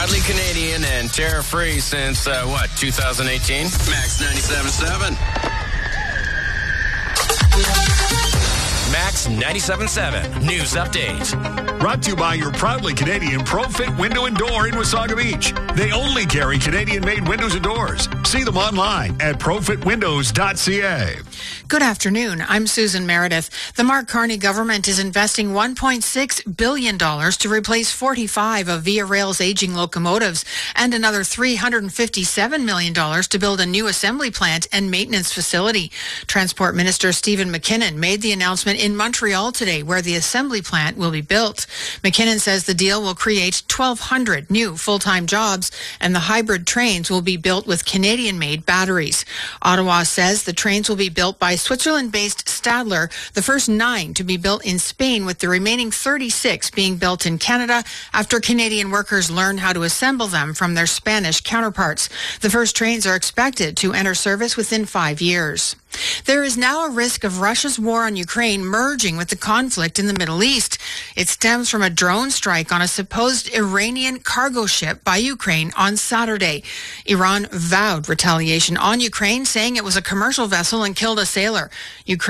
Proudly Canadian and tariff-free since, 2018? Max 97.7. Max 97.7 News Update. Brought to you by your proudly Canadian ProFit Window and Door in Wasaga Beach. They only carry Canadian-made windows and doors. See them online at profitwindows.ca. Good afternoon. I'm Susan Meredith. The Mark Carney government is investing $1.6 billion to replace 45 of Via Rail's aging locomotives and another $357 million to build a new assembly plant and maintenance facility. Transport Minister Stephen McKinnon made the announcement in Montreal today, where the assembly plant will be built. McKinnon says the deal will create 1,200 new full-time jobs, and the hybrid trains will be built with Canadian-made batteries. Ottawa says the trains will be built by Switzerland-based Stadler, the first 9 to be built in Spain, with the remaining 36 being built in Canada after Canadian workers learn how to assemble them from their Spanish counterparts. The first trains are expected to enter service within 5 years. There is now a risk of Russia's war on Ukraine merging with the conflict in the Middle East. It stems from a drone strike on a supposed Iranian cargo ship by Ukraine on Saturday. Iran vowed retaliation on Ukraine, saying it was a commercial vessel and killed a sailor. Ukraine